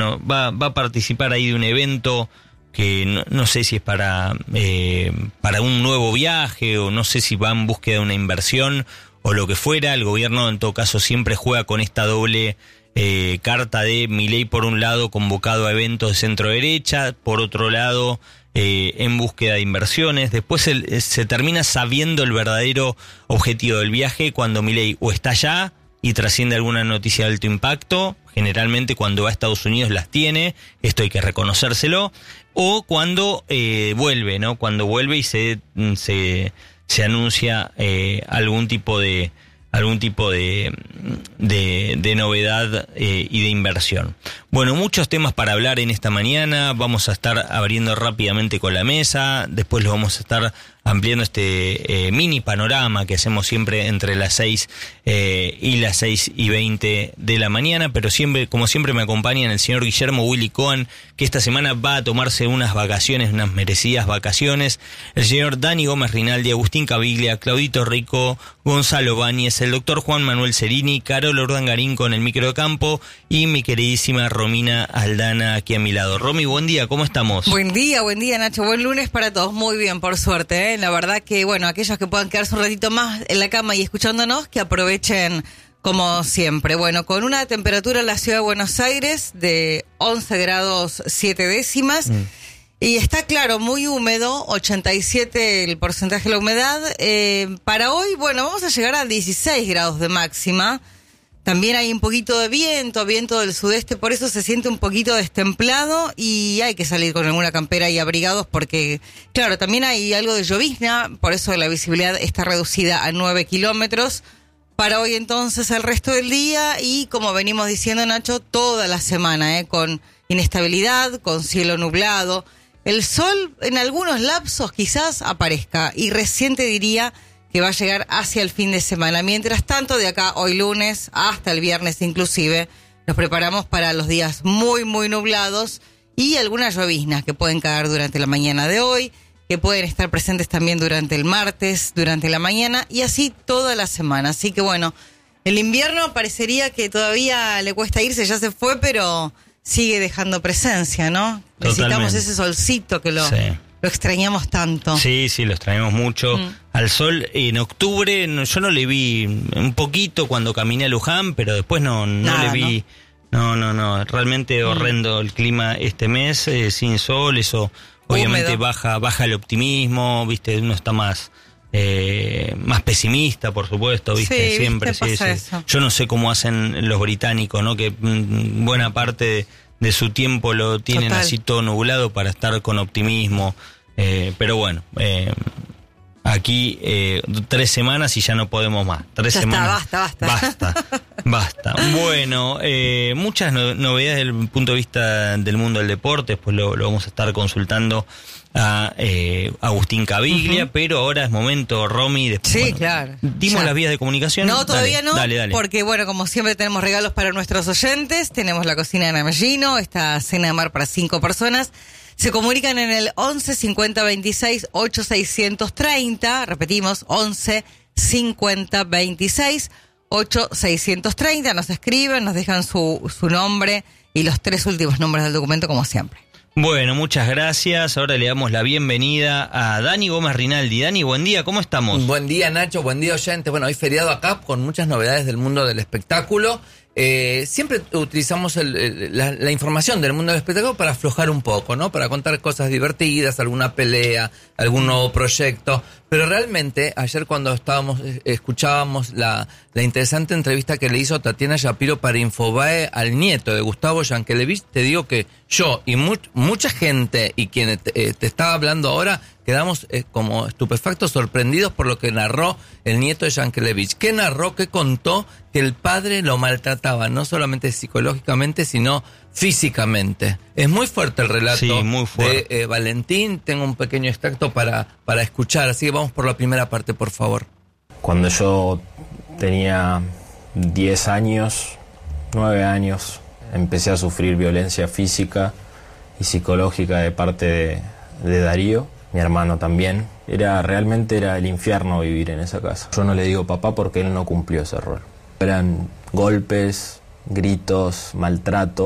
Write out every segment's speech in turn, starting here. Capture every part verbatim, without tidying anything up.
Va, va a participar ahí de un evento que no, no sé si es para, eh, para un nuevo viaje o no sé si va en búsqueda de una inversión o lo que fuera. El gobierno en todo caso siempre juega con esta doble eh, carta de Milei, por un lado convocado a eventos de centro derecha, por otro lado eh, en búsqueda de inversiones. Después el, se termina sabiendo el verdadero objetivo del viaje cuando Milei o está allá y trasciende alguna noticia de alto impacto, generalmente cuando va a Estados Unidos las tiene, esto hay que reconocérselo, o cuando eh, vuelve, ¿no? Cuando vuelve y se se, se anuncia eh, algún tipo de algún tipo de de, de novedad eh, y de inversión. Bueno, muchos temas para hablar en esta mañana. Vamos a estar abriendo rápidamente con la mesa, después lo vamos a estar ampliando este eh, mini panorama que hacemos siempre entre las seis eh, y las seis y veinte de la mañana, pero siempre, como siempre, me acompañan el señor Guillermo Willy Cohen, que esta semana va a tomarse unas vacaciones, unas merecidas vacaciones, el señor Dani Gómez Rinaldi, Agustín Caviglia, Claudito Rico, Gonzalo Báñez, el doctor Juan Manuel Cerini, Carol Urdangarín con el micro de campo y mi queridísima Romina Aldana aquí a mi lado. Romy, buen día, ¿cómo estamos? Buen día, buen día, Nacho, buen lunes para todos, muy bien, por suerte, ¿eh? La verdad que, bueno, aquellos que puedan quedarse un ratito más en la cama y escuchándonos, que aprovechen como siempre. Bueno, con una temperatura en la ciudad de Buenos Aires de once grados siete décimas, mm. y está claro, muy húmedo, ochenta y siete el porcentaje de la humedad. Eh, para hoy, bueno, vamos a llegar a dieciséis grados de máxima. También hay un poquito de viento, viento del sudeste, por eso se siente un poquito destemplado y hay que salir con alguna campera y abrigados porque, claro, también hay algo de llovizna, por eso la visibilidad está reducida a nueve kilómetros. Para hoy entonces el resto del día y, como venimos diciendo, Nacho, toda la semana, ¿eh? Con inestabilidad, con cielo nublado. El sol en algunos lapsos quizás aparezca y recién te diría que va a llegar hacia el fin de semana. Mientras tanto, de acá hoy lunes hasta el viernes inclusive, nos preparamos para los días muy, muy nublados y algunas lloviznas que pueden caer durante la mañana de hoy, que pueden estar presentes también durante el martes, durante la mañana y así toda la semana. Así que bueno, el invierno parecería que todavía le cuesta irse, ya se fue, pero sigue dejando presencia, ¿no? Totalmente. Necesitamos ese solcito que lo... Sí. Lo extrañamos tanto. Sí, sí, lo extrañamos mucho. Mm. Al sol en octubre, no, yo no le vi un poquito cuando caminé a Luján, pero después no, no Nada, le vi. ¿no? no, no, no. Realmente mm. horrendo el clima este mes, eh, sin sol, eso obviamente baja, baja el optimismo, viste, uno está más, eh, más pesimista, por supuesto, viste, sí, siempre. ¿viste? Sí, pasa sí. Eso. Yo no sé cómo hacen los británicos, ¿no? Que mm, buena parte de, de su tiempo lo tienen Total. así todo nublado para estar con optimismo. Eh, pero bueno, eh, aquí eh, tres semanas y ya no podemos más. Tres ya semanas. Está, basta, basta. Basta, basta. Bueno, eh, muchas no, novedades desde el punto de vista del mundo del deporte, pues lo, lo vamos a estar consultando a eh, Agustín Caviglia, uh-huh. pero ahora es momento, Romy, después, sí, bueno, claro. ¿dimos ya. las vías de comunicación? No, todavía dale, no, dale, dale. porque bueno, como siempre tenemos regalos para nuestros oyentes, tenemos la cocina de Namellino, esta cena de mar para cinco personas. Se comunican en el once cincuenta veintiséis ocho seiscientos treinta, repetimos, once cincuenta veintiséis ocho seiscientos treinta, nos escriben, nos dejan su, su nombre y los tres últimos nombres del documento como siempre. Bueno, muchas gracias. Ahora le damos la bienvenida a Dani Gómez Rinaldi. Dani, buen día, ¿cómo estamos? Buen día, Nacho, buen día, oyentes. Bueno, hoy feriado acá con muchas novedades del mundo del espectáculo. Eh, siempre utilizamos el, el, la, la información del mundo del espectáculo para aflojar un poco, ¿no? Para contar cosas divertidas, alguna pelea, algún nuevo proyecto. Pero realmente, ayer cuando estábamos, escuchábamos la, la interesante entrevista que le hizo Tatiana Shapiro para Infobae al nieto de Gustavo Yankelevich, te digo que yo y mu- mucha gente y quien te, eh, te estaba hablando ahora, quedamos eh, como estupefactos, sorprendidos por lo que narró el nieto de Yankelevich. ¿Qué narró? ¿Qué contó? Que el padre lo maltrataba, no solamente psicológicamente, sino físicamente. Es muy fuerte el relato sí, muy fuerte. de eh, Valentín. Tengo un pequeño extracto para, para escuchar, así que vamos por la primera parte, por favor. Cuando yo tenía diez años, nueve años, empecé a sufrir violencia física y psicológica de parte de, de Darío, mi hermano también. Era, realmente era el infierno vivir en esa casa. Yo no le digo papá porque él no cumplió ese rol. Eran golpes, gritos, maltrato,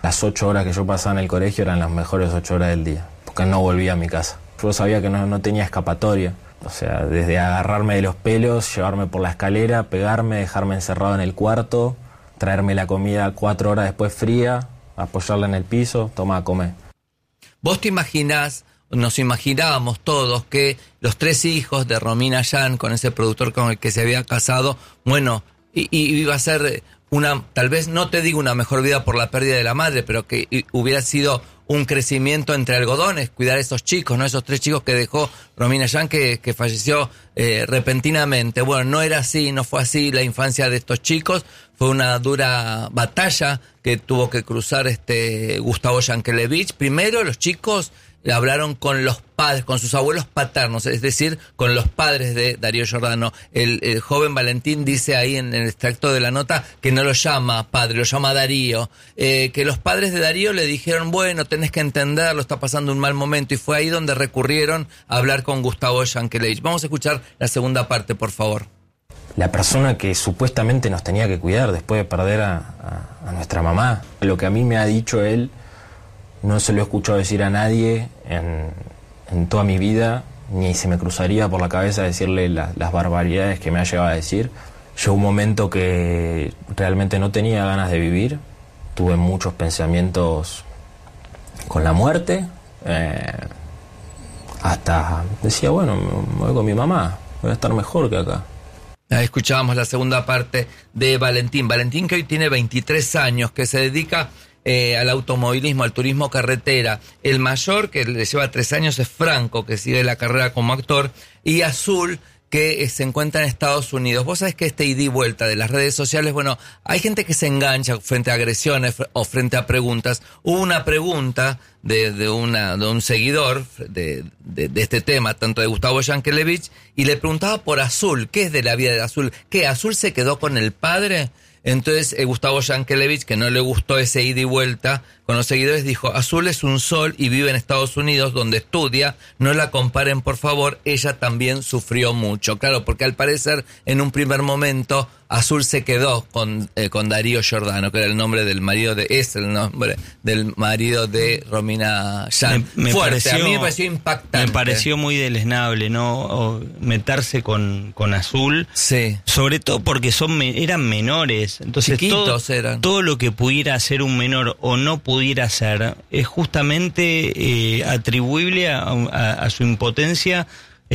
Las ocho horas que yo pasaba en el colegio eran las mejores ocho horas del día, porque no volvía a mi casa. Yo sabía que no, no tenía escapatoria. O sea, desde agarrarme de los pelos, llevarme por la escalera, pegarme, dejarme encerrado en el cuarto, traerme la comida cuatro horas después fría, apoyarla en el piso, toma a comer. ¿Vos te imaginás, nos imaginábamos todos que los tres hijos de Romina Yan, con ese productor con el que se había casado, bueno, y, y iba a ser una, tal vez no te digo una mejor vida por la pérdida de la madre, pero que hubiera sido un crecimiento entre algodones, cuidar a esos chicos, ¿no? Esos tres chicos que dejó Romina Yan, que, que falleció eh, repentinamente. Bueno, no era así, no fue así la infancia de estos chicos. Fue una dura batalla que tuvo que cruzar este Gustavo Yankelevich. Primero, los chicos hablaron con los padres, con sus abuelos paternos, es decir, con los padres de Darío Giordano. El, el joven Valentín dice ahí en el extracto de la nota que no lo llama padre, lo llama Darío. Eh, que los padres de Darío le dijeron, bueno, tenés que entenderlo, está pasando un mal momento, y fue ahí donde recurrieron a hablar con Gustavo Yankelevich. Vamos a escuchar la segunda parte, por favor. La persona que supuestamente nos tenía que cuidar después de perder a, a, a nuestra mamá. Lo que a mí me ha dicho él, no se lo he escuchado decir a nadie en, en toda mi vida, ni se me cruzaría por la cabeza decirle la, las barbaridades que me ha llegado a decir. Llegó un momento que realmente no tenía ganas de vivir, tuve muchos pensamientos con la muerte, eh, hasta decía, bueno, me voy con mi mamá, voy a estar mejor que acá. Escuchábamos la segunda parte de Valentín. Valentín, que hoy tiene veintitrés años, que se dedica eh, al automovilismo, al turismo carretera. El mayor, que le lleva tres años, es Franco, que sigue la carrera como actor. Y Azul, que se encuentra en Estados Unidos. Vos sabés que este ida y vuelta de las redes sociales, bueno, hay gente que se engancha frente a agresiones o frente a preguntas. Hubo una pregunta de, de, una, de un seguidor de, de, de este tema, tanto de Gustavo Yankelevich, y le preguntaba por Azul. ¿Qué es de la vida de Azul? ¿Qué, Azul se quedó con el padre? Entonces eh, Gustavo Yankelevich, que no le gustó ese ida y vuelta con los seguidores, dijo, Azul es un sol y vive en Estados Unidos, donde estudia, no la comparen por favor, ella también sufrió mucho. Claro, porque al parecer en un primer momento Azul se quedó con, eh, con Darío Giordano, que era el nombre del marido de, es el nombre del marido de Romina Yan. Me, me Fuerte, pareció, a mí me pareció impactante. Me pareció muy deleznable, ¿no? O meterse con, con Azul. Sí. Sobre todo porque son eran menores. Entonces, chiquitos todo, eran. Todo lo que pudiera hacer un menor o no pudiera hacer es justamente eh, atribuible a, a, a su impotencia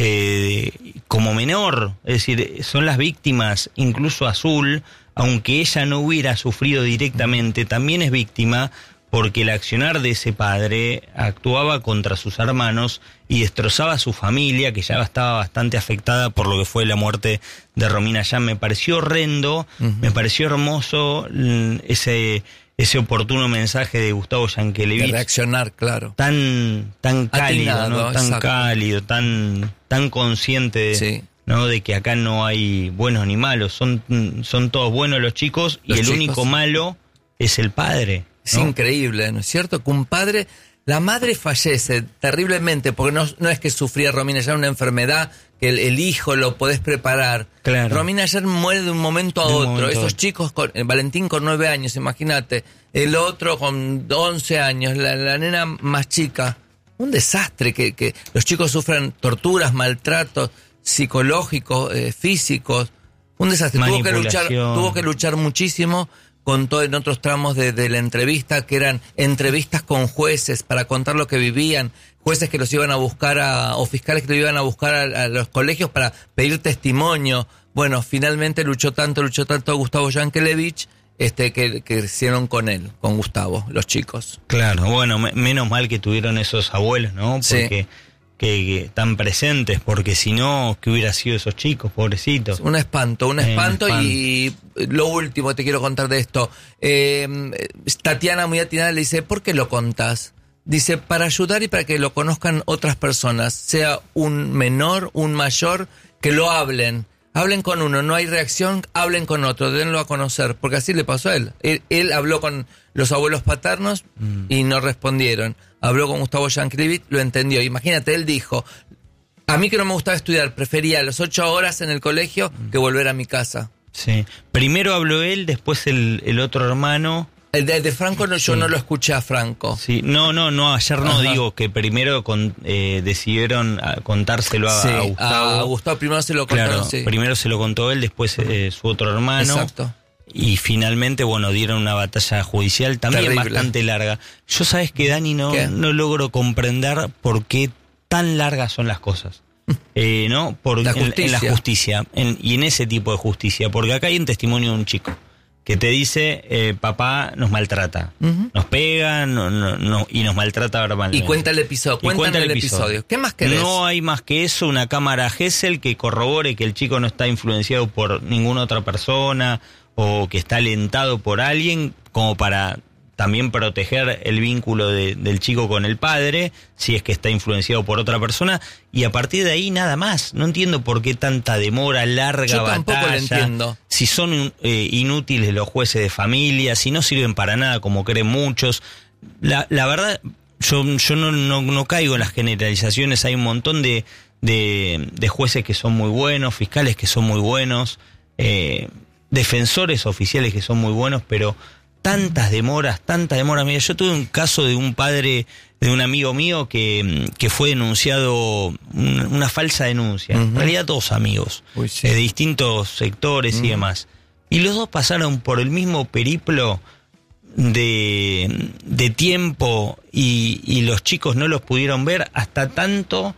eh, como menor. Es decir, son las víctimas, incluso Azul, aunque ella no hubiera sufrido directamente, también es víctima porque el accionar de ese padre actuaba contra sus hermanos y destrozaba a su familia, que ya estaba bastante afectada por lo que fue la muerte de Romina Yan. Me pareció horrendo, uh-huh. me pareció hermoso ese, ese oportuno mensaje de Gustavo Yankelevich. De reaccionar, claro. Tan, tan cálido, Atinado, ¿no? Tan exacto. cálido, tan, tan consciente de, sí. ¿no? de que acá no hay buenos ni malos. Son, son todos buenos los chicos y los el chicos, único malo es el padre. Es ¿no? increíble, ¿no es cierto? Que un padre, la madre fallece terriblemente, porque no, no es que sufría Romina Yan una enfermedad, que el, el hijo lo podés preparar. Claro. Romina Yan muere de un momento a de otro. momento. Esos chicos, con, Valentín con nueve años, imagínate. El otro con once años, la, la nena más chica. Un desastre, que, que los chicos sufran torturas, maltratos psicológicos, eh, físicos. Un desastre. Tuvo que luchar, tuvo que luchar muchísimo. Contó en otros tramos de, de la entrevista que eran entrevistas con jueces para contar lo que vivían, jueces que los iban a buscar a, o fiscales que los iban a buscar a, a los colegios para pedir testimonio. Bueno, finalmente luchó tanto, luchó tanto Gustavo Yankelevich, este, que, que hicieron con él, con Gustavo, los chicos. Claro, bueno, me, menos mal que tuvieron esos abuelos, ¿no? Porque sí. Que, que están presentes, porque si no, ¿qué hubiera sido esos chicos, pobrecitos? Un espanto, un espanto, eh, un espanto. Y lo último te quiero contar de esto. Eh, Tatiana, muy atinada, le dice, ¿por qué lo contás? Dice, para ayudar y para que lo conozcan otras personas, sea un menor, un mayor, que lo hablen. Hablen con uno, no hay reacción, hablen con otro, denlo a conocer, porque así le pasó a él. Él, él habló con los abuelos paternos mm. y no respondieron. Habló con Gustavo Yankelevich, lo entendió. Imagínate, él dijo, a mí que no me gustaba estudiar, prefería las ocho horas en el colegio mm. que volver a mi casa. Sí. Primero habló él, después el, el otro hermano. El de, de Franco no, yo Sí. no lo escuché a Franco. Sí, no, no, no, ayer no. Ajá. Digo que primero con, eh, decidieron ah, contárselo a, Sí, a Gustavo. a Gustavo primero se lo contaron, Claro, sí. primero se lo contó él, después eh, su otro hermano. Exacto. Y finalmente, bueno, dieron una batalla judicial también Terrible. bastante larga. Yo, sabes que, Dani, no, ¿Qué? no logro comprender por qué tan largas son las cosas. Eh, ¿no? Por, La en- En, justicia. la justicia. En- y en ese tipo de justicia. Porque acá hay un testimonio de un chico que te dice, eh, papá nos maltrata. Ujú. Nos pega no, no, no, y nos maltrata verbalmente. Y cuenta el episodio. Y Cuentan cuenta el episodio. ¿Qué más querés? No hay más que eso, una cámara Gesell que corrobore que el chico no está influenciado por ninguna otra persona o que está alentado por alguien, como para también proteger el vínculo de- del chico con el padre, si es que está influenciado por otra persona, y a partir de ahí nada más. No entiendo por qué tanta demora, larga Yo tampoco lo batalla. entiendo. Si son eh, inútiles los jueces de familia, si no sirven para nada, como creen muchos. La, la verdad, yo, yo no, no, no caigo en las generalizaciones. Hay un montón de, de, de jueces que son muy buenos, fiscales que son muy buenos, eh, defensores oficiales que son muy buenos, pero tantas demoras, tantas demoras. Mira, yo tuve un caso de un padre, de un amigo mío que, que fue denunciado, un- una falsa denuncia. En Ujú. realidad dos amigos, Uy, sí. eh, de distintos sectores y demás. Y los dos pasaron por el mismo periplo de, de tiempo y, y los chicos no los pudieron ver hasta tanto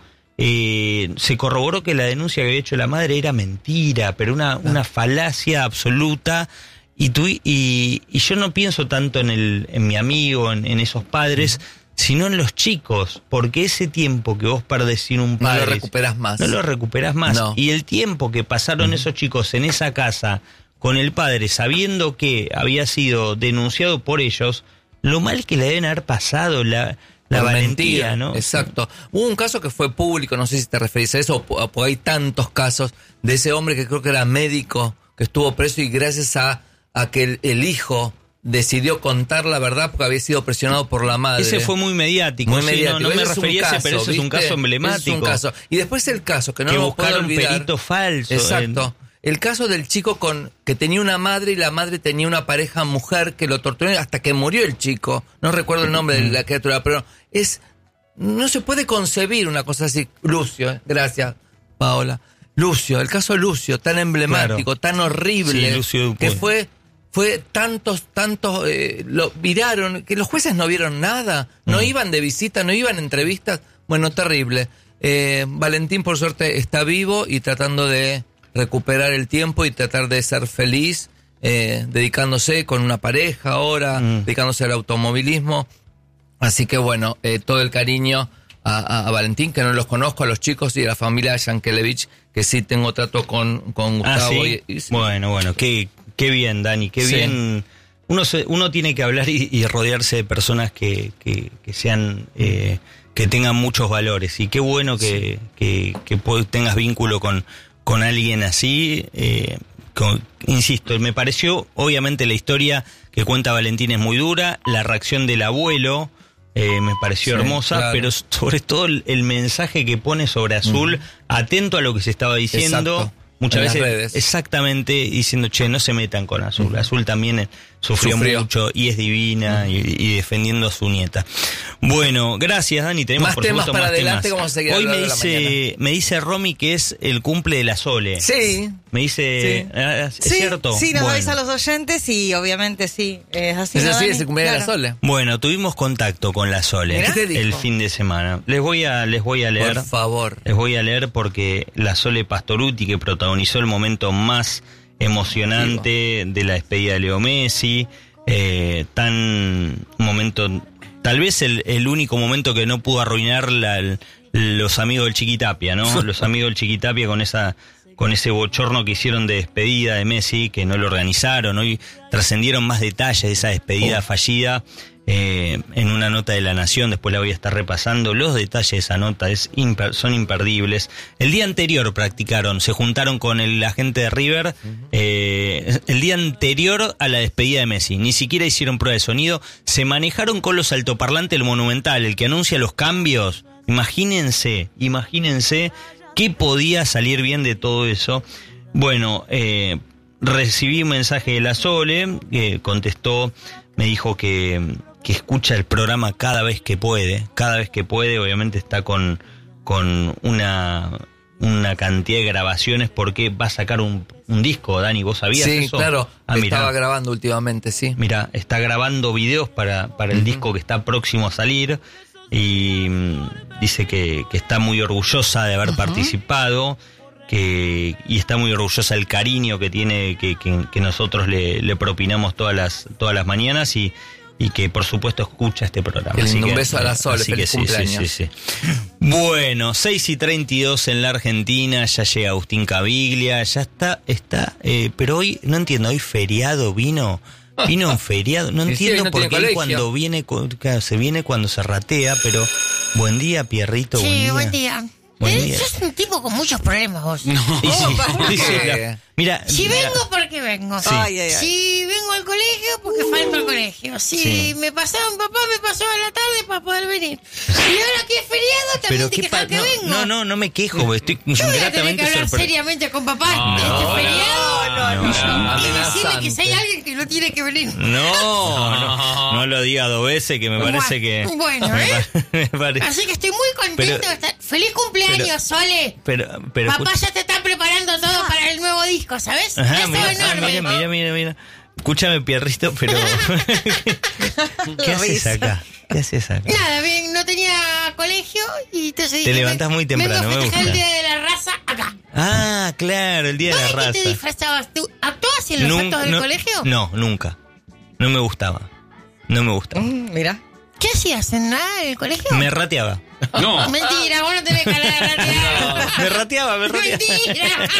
eh, se corroboró que la denuncia que había hecho la madre era mentira, pero una, una falacia absoluta. Y, tu, y, y yo no pienso tanto en, el, en mi amigo, en, en esos padres, sino en los chicos, porque ese tiempo que vos perdés sin un No padre... lo recuperás más. No lo recuperás más. No. Y el tiempo que pasaron esos chicos en esa casa con el padre, sabiendo que había sido denunciado por ellos, lo mal que le deben haber pasado, la, la Por valentía, mentira, ¿no? Exacto. Hubo un caso que fue público, no sé si te referís a eso, o, o hay tantos casos de ese hombre que creo que era médico, que estuvo preso y gracias a, a que el, el hijo decidió contar la verdad porque había sido presionado por la madre. Ese fue muy mediático. Muy sí, mediático. No, no me Ese es un refería a ese, caso, pero ese es un ¿viste? caso emblemático. Ese es un caso. Y después el caso, que no que nos puedo buscaron olvidar. perito falso. Exacto. El caso del chico con que tenía una madre y la madre tenía una pareja mujer que lo torturó hasta que murió el chico. No recuerdo el nombre de la criatura, pero es no se puede concebir una cosa así. Lucio, ¿eh? Gracias, Paola. Lucio, el caso Lucio, tan emblemático, Claro. tan horrible, Sí, Lucio Dupuy. que fue fue tantos, tantos, eh, lo viraron, que los jueces no vieron nada, no Mm. iban de visita, no iban a entrevistas. Bueno, terrible. Eh, Valentín, por suerte, está vivo y tratando de recuperar el tiempo y tratar de ser feliz, eh, dedicándose con una pareja ahora, Mm. dedicándose al automovilismo. Así que bueno, eh, todo el cariño a, a- a Valentín, que no los conozco, a los chicos y a la familia Yankelevich, que sí tengo trato con, con Ah, Gustavo. ¿sí? y- y sí. Bueno, bueno, qué, qué bien, Dani, qué Sí. bien. Uno se- uno tiene que hablar y, y rodearse de personas que, que, que sean eh, que tengan muchos valores. Y qué bueno que, que, que po- tengas vínculo con, con alguien así. eh, con- insisto, me pareció, obviamente la historia que cuenta Valentín es muy dura, la reacción del abuelo eh, me pareció Sí, hermosa, claro. pero sobre todo el, el mensaje que pone sobre Azul, atento a lo que se estaba diciendo. Exacto. Muchas En las veces, redes. exactamente, diciendo, che, no se metan con Azul. Azul también eh, sufrió, Sufrió. mucho y es divina y, y defendiendo a su nieta. Bueno, gracias, Dani. Tenemos Más por temas supuesto para más adelante, temas. vamos a seguir Hoy me hablando de la dice, me dice Romy que es el cumple de la Sole. Sí. Me dice, Sí. ah, ¿es Sí, cierto? sí, nos Bueno. avisa a los oyentes y obviamente sí, es así. Es ¿no, así, Dani? es el cumpleaños de la Claro. Sole. Bueno, tuvimos contacto con la Sole Mirá. ¿Qué te dijo? el fin de semana. Les voy a, les voy a leer. Por favor. Les voy a leer porque la Sole Pastorutti, que protagonizó el momento más emocionante de la despedida de Leo Messi, eh, tan un momento, tal vez el, el único momento que no pudo arruinar la, el- los amigos del Chiquitapia, ¿no? Los amigos del Chiquitapia con esa con ese bochorno que hicieron de despedida de Messi, que no lo organizaron. Hoy trascendieron más detalles de esa despedida Oh. fallida eh, en una nota de La Nación. Después la voy a estar repasando. Los detalles de esa nota es imper- son imperdibles. El día anterior practicaron, se juntaron con el agente de River eh, el día anterior a la despedida de Messi. Ni siquiera hicieron prueba de sonido. Se manejaron con los altoparlantes del Monumental, el que anuncia los cambios. Imagínense, imagínense qué podía salir bien de todo eso. Bueno, eh, recibí un mensaje de la Sole, que contestó me dijo que, que escucha el programa cada vez que puede, cada vez que puede, obviamente está con, con una, una cantidad de grabaciones porque va a sacar un, un disco, Dani, ¿vos sabías sí, eso? Sí, claro, ah, estaba mirá, grabando últimamente, sí. Mira, está grabando videos para, para el uh-huh. disco que está próximo a salir y um, dice que, que está muy orgullosa de haber uh-huh. participado. Que, y está muy orgullosa del cariño que tiene, que, que, que nosotros le, le propinamos todas las todas las mañanas y, y que por supuesto escucha este programa. Qué lindo, así un que, beso a la Sole, así feliz que cumpleaños. Sí, sí, sí. Bueno, seis y treinta y dos en la Argentina, ya llega Agustín Caviglia, ya está, está, eh, pero hoy, no entiendo, hoy feriado vino... Vino un feriado, no sí, entiendo sí, no por qué él cuando viene, claro, se viene cuando se ratea, pero buen día, Pierrito, sí, buen día. buen día. Buen ¿Eh? día. Sos un tipo con muchos problemas vos. No. Y sí, ¿Por y sí, qué? la- mira, Si mira, vengo, porque vengo. Sí. Ay, ay, ay. Si vengo al colegio, porque falto al colegio. Si Sí. me pasaron, papá me pasó a la tarde para poder venir. Y ahora que es feriado, también te qué quejas pa- que no, vengo. no, no, no me quejo, estoy Yo voy a tener que gratamente hablar sorprendido. seriamente con papá No, de este no, feriado. no, no, no. Y decirle que si hay Amenazante. alguien que no tiene que venir. No, no, no lo diga dos veces que me parece que... Bueno, me ¿eh? pa- me pare- Así que estoy muy contento Pero- de estar. ¡Feliz cumpleaños, pero- Sole! Pero, pero Papá escucha- ya te está preparando todo para el nuevo disco, ¿sabes? Ajá, Eso mira, es ah, enorme. mira, mira, mira, mira. Escúchame, Pierrito, pero... ¿Qué La haces risa. acá? ¿Qué haces acá? Nada, bien, no tenía colegio y entonces Te dije, levantás muy temprano, vengo a me festejar gusta. el Día de la Raza acá. Ah, claro, el día de la ¿Vos de qué te raza. disfrazabas tú? ¿Actuabas en los Nun- actos del no, colegio? No, nunca. No me gustaba. No me gustaba. Mm, mira. ¿Qué hacías en nada en el colegio? Me rateaba. No. Mentira, vos no tenés cara de ratear. Me rateaba, me rateaba. Mentira.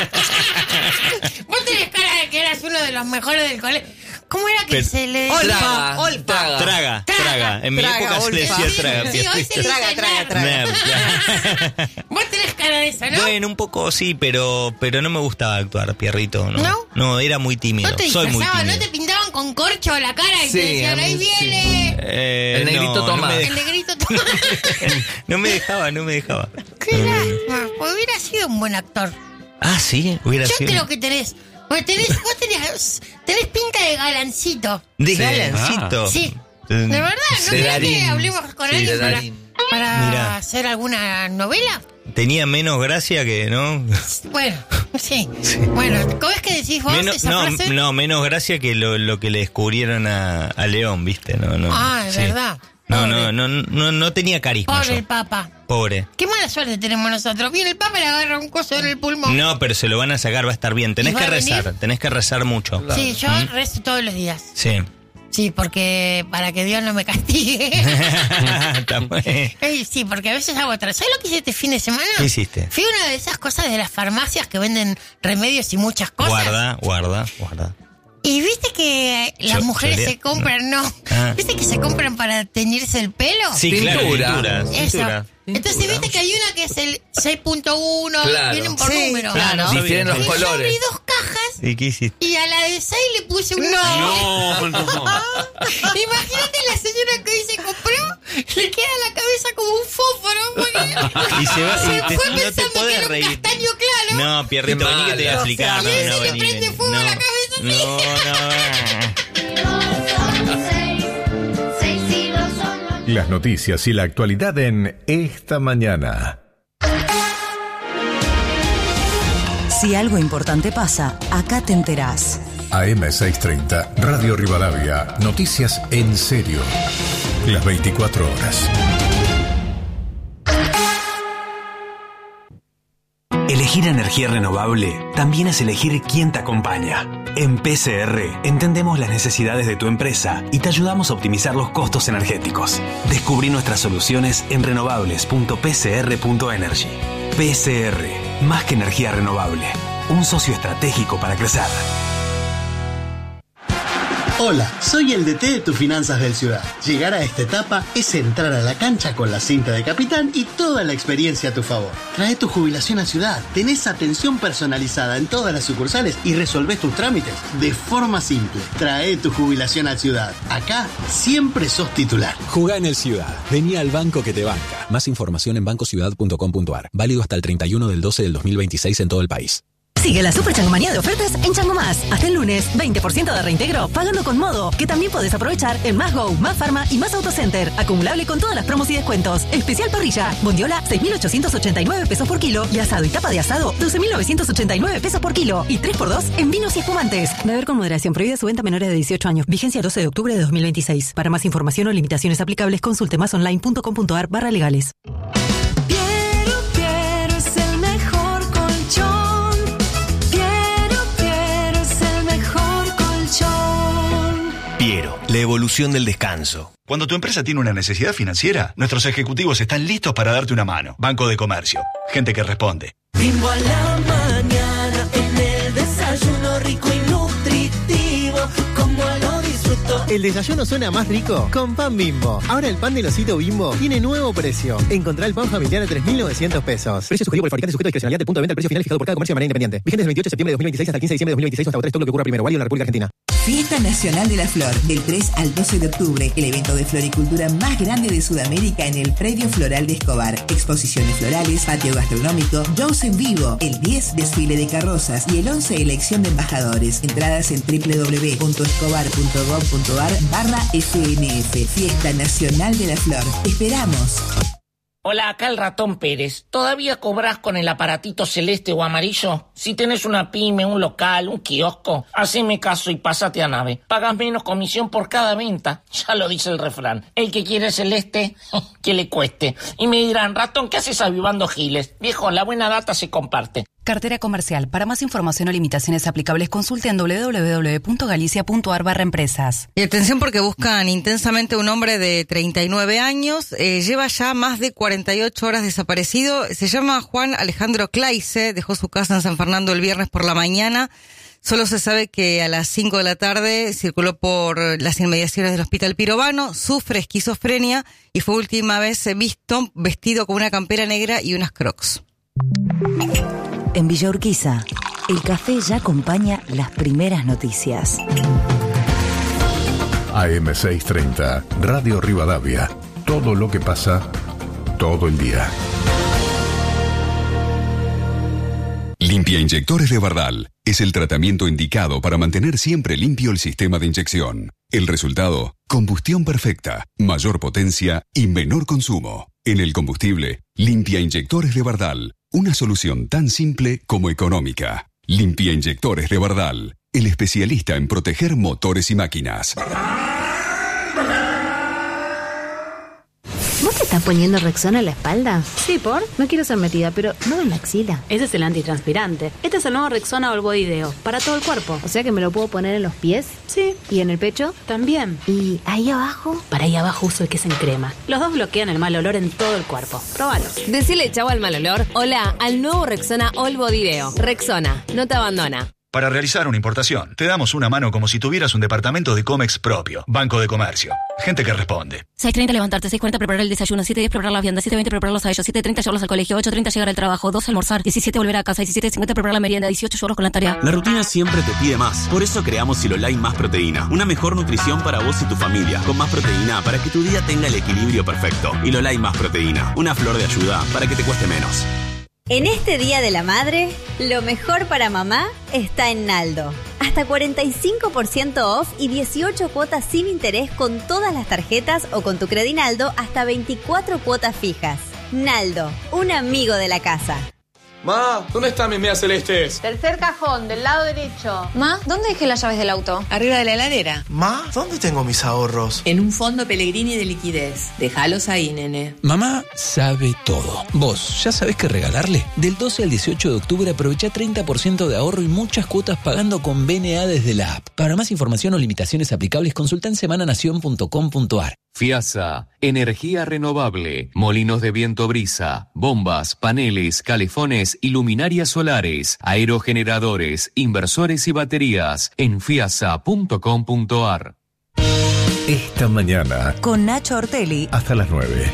Vos tenés cara de que eras uno de los mejores del colegio. ¿Cómo era que Pero- se le Olpa, Traga, olpa. traga. Traga, traga. En mi Traga, época se le olfa. decía Sí, traga. sí, hoy se le Traga, dice traga, nerd. traga. Nerd, claro. Vos tenés cara de eso, ¿no? Bueno, un poco sí, pero pero no me gustaba actuar, Pierrito. No, ¿No? no era muy tímido. ¿No te Soy muy disfrazaban? tímido. ¿No te pintaban con corcho la cara y Sí, te decían, a ahí mí sí. viene Eh, El negrito no, no Tomás. me el dej- negrito? Tomás? no me dejaba, no me dejaba. Qué lástima, pues hubiera sido un buen actor. Ah, sí, hubiera Yo sido. creo que tenés, pues tenés, vos tenés, tenés pinta de galancito. De Sí. galancito. Sí. Eh, De verdad, ¿no De querés que Darín. hablemos con Sí, alguien de para, Darín. para Mirá. hacer alguna novela? Tenía menos gracia que, ¿no? Bueno, sí. Bueno, ¿cómo es que decís vos Menos, esa no, frase? no, menos gracia que lo, lo que le descubrieron a, a León, ¿viste? No, no. Ah, es sí. verdad. No, Pobre. no, no, no, no tenía carisma. Pobre yo. el Papa. Pobre. Qué mala suerte tenemos nosotros. Viene el Papa y le agarra un coso en el pulmón. No, pero se lo van a sacar, va a estar bien. Tenés ¿Y va que a venir? rezar, tenés que rezar mucho. Sí, yo rezo todos los días. Sí. Sí, porque para que Dios no me castigue. Está muy- Ey, sí, porque a veces hago otra. ¿Sabes lo que hice este fin de semana? ¿Qué hiciste? Fui a una de esas cosas de las farmacias que venden remedios y muchas cosas. Guarda, guarda, guarda. Y viste que las Yo- mujeres solía- se compran, no. Ah. ¿Viste que se compran para teñirse el pelo? Sí, Pintura. claro, pintura, Eso. pintura. Entonces viste que hay una que es el seis punto uno, Claro. vienen por Sí, número. claro. No Difieren sabía. los Y yo abrí colores. dos cajas ¿Y qué hiciste? y a la de seis le puse un No, no. Imagínate la señora que hoy se compró, le queda la cabeza como un fósforo. porque Y se va, y te- fue no te pensando que podés era un reír. castaño claro. No, Pierrito, Qué vení que te voy a malo. explicar. Y No, ese no, le vení, prende vení. fuego a No, la cabeza, sí. no, no. Las noticias y la actualidad en Esta Mañana. Si algo importante pasa, acá te enterás. A M seiscientos treinta, Radio Rivadavia, noticias en serio. Las veinticuatro horas. Elegir energía renovable también es elegir quién te acompaña. En P C R entendemos las necesidades de tu empresa y te ayudamos a optimizar los costos energéticos. Descubrí nuestras soluciones en renovables punto p c r punto energy. P C R, más que energía renovable, un socio estratégico para crecer. Hola, soy el D T de tus finanzas del Ciudad. Llegar a esta etapa es entrar a la cancha con la cinta de capitán y toda la experiencia a tu favor. Trae tu jubilación a Ciudad, tenés atención personalizada en todas las sucursales y resolvés tus trámites de forma simple. Trae tu jubilación a Ciudad. Acá siempre sos titular. Jugá en el Ciudad. Vení al banco que te banca. Más información en banco ciudad punto com punto a r. Válido hasta el treinta y uno del doce del dos mil veintiséis en todo el país. Sigue la super changomanía de ofertas en Chango Más. Hasta el lunes, veinte por ciento de reintegro pagando con Modo, que también podés aprovechar en Más Go, Más Pharma y Más Autocenter. Acumulable con todas las promos y descuentos. Especial parrilla, bondiola, seis mil ochocientos ochenta y nueve pesos por kilo y asado y tapa de asado, doce mil novecientos ochenta y nueve pesos por kilo y tres por dos en vinos y espumantes. Beber con moderación. Prohibida su venta a menores de dieciocho años. Vigencia doce de octubre de dos mil veintiséis. Para más información o limitaciones aplicables, consulte másonline.com.ar barra legales. Piero, la evolución del descanso. Cuando tu empresa tiene una necesidad financiera, nuestros ejecutivos están listos para darte una mano. Banco de Comercio. Gente que responde. Bimbo a la mañana, en el desayuno rico y nutritivo, como lo disfruto. El desayuno suena más rico con pan Bimbo. Ahora el pan del osito Bimbo tiene nuevo precio. Encontrá el pan familiar a tres mil novecientos pesos. Precio sugerido por el fabricante, sujeto a discrecionalidad del punto de venta. El precio final fijado por cada comercio de manera independiente. Vigente del veintiocho de septiembre de dos mil veintiséis hasta el quince de diciembre de dos mil veintiséis hasta agotar stock lo que ocurra primero. Válido en la República Argentina. Fiesta Nacional de la Flor, del tres al doce de octubre, el evento de floricultura más grande de Sudamérica en el Predio Floral de Escobar. Exposiciones florales, patio gastronómico, shows en vivo, el diez desfile de carrozas y el once elección de embajadores. Entradas en doble u doble u doble u punto escobar punto gob punto ar barra F N F. Fiesta Nacional de la Flor. Te esperamos. Hola, acá el Ratón Pérez. ¿Todavía cobrás con el aparatito celeste o amarillo? Si tenés una pyme, un local, un kiosco, haceme caso y pásate a Nave. Pagas menos comisión por cada venta. Ya lo dice el refrán. El que quiere celeste, que le cueste. Y me dirán, Ratón, ¿qué haces avivando giles? Viejo, la buena data se comparte. Cartera comercial. Para más información o limitaciones aplicables, consulte en doble u doble u doble u punto galicia punto ar barra empresas. Y atención porque buscan intensamente un hombre de treinta y nueve años. Eh, lleva ya más de cuarenta y ocho horas desaparecido. Se llama Juan Alejandro Claise. Dejó su casa en San Fernando el viernes por la mañana. Solo se sabe que a las cinco de la tarde circuló por las inmediaciones del Hospital Pirovano. Sufre esquizofrenia y fue última vez visto vestido con una campera negra y unas crocs. En Villa Urquiza, el café ya acompaña las primeras noticias. A M seiscientos treinta, Radio Rivadavia. Todo lo que pasa, todo el día. Limpia Inyectores de Bardal es el tratamiento indicado para mantener siempre limpio el sistema de inyección. El resultado, combustión perfecta, mayor potencia y menor consumo. En el combustible, Limpia Inyectores de Bardal. Una solución tan simple como económica. Limpia Inyectores de Bardal, el especialista en proteger motores y máquinas. ¿Vos te estás poniendo Rexona en la espalda? Sí, ¿por? No quiero ser metida, pero no en la axila. Ese es el antitranspirante. Este es el nuevo Rexona All Body Deo, para todo el cuerpo. O sea que me lo puedo poner en los pies. Sí. ¿Y en el pecho? También. ¿Y ahí abajo? Para ahí abajo uso el que es en crema. Los dos bloquean el mal olor en todo el cuerpo. Próbalos. Decile chau al mal olor. Hola al nuevo Rexona All Body Deo. Rexona, no te abandona. Para realizar una importación, te damos una mano como si tuvieras un departamento de Comex propio. Banco de Comercio. Gente que responde. seis treinta levantarte, seis cuarenta preparar el desayuno, siete diez preparar la vianda, siete veinte prepararlos a ellos, siete treinta llevarlos al colegio, ocho treinta llegar al trabajo, doce almorzar, diecisiete volver a casa, diecisiete cincuenta preparar la merienda, dieciocho llevarlos con la tarea. La rutina siempre te pide más. Por eso creamos Silolai Más Proteína. Una mejor nutrición para vos y tu familia. Con más proteína para que tu día tenga el equilibrio perfecto. Silolai Más Proteína. Una flor de ayuda para que te cueste menos. En este Día de la Madre, lo mejor para mamá está en Naldo. Hasta cuarenta y cinco por ciento off y dieciocho cuotas sin interés con todas las tarjetas o con tu Credinaldo hasta veinticuatro cuotas fijas. Naldo, un amigo de la casa. Ma, ¿dónde están mis medias celestes? Tercer cajón, del lado derecho. Ma, ¿dónde dejé las llaves del auto? Arriba de la heladera. Ma, ¿dónde tengo mis ahorros? En un fondo Pellegrini de liquidez. Déjalos ahí, nene. Mamá sabe todo. ¿Vos ya sabés qué regalarle? Del doce al dieciocho de octubre aprovecha treinta por ciento de ahorro y muchas cuotas pagando con B N A desde la app. Para más información o limitaciones aplicables, consulta en semananación punto com punto ar. FIASA, energía renovable, molinos de viento brisa, bombas, paneles, calefones y luminarias solares, aerogeneradores, inversores y baterías en fiasa punto com punto ar. Esta mañana con Nacho Ortelli hasta las nueve.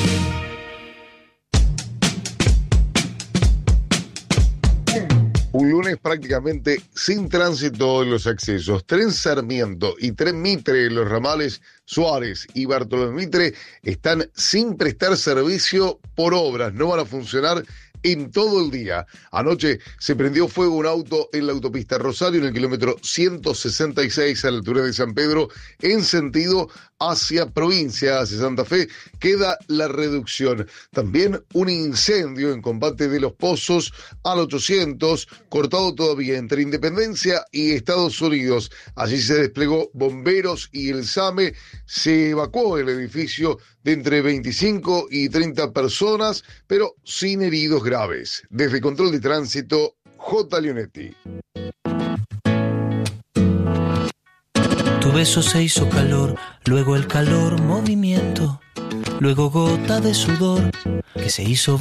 Un lunes prácticamente sin tránsito en los accesos. Tren Sarmiento y Tren Mitre en los ramales Suárez y Bartolomé Mitre están sin prestar servicio por obras. No van a funcionar en todo el día. Anoche se prendió fuego un auto en la autopista Rosario, en el kilómetro ciento sesenta y seis, a la altura de San Pedro, en sentido hacia provincia, hacia Santa Fe. Queda la reducción. También un incendio en Combate de los Pozos al ochocientos, cortado todavía entre Independencia y Estados Unidos. Allí se desplegó bomberos y el SAME. Se evacuó el edificio de entre veinticinco y treinta personas, pero sin heridos graves. Desde Control de Tránsito, J. Leonetti. Tu beso se hizo calor, luego el calor movimiento, luego gota de sudor que se hizo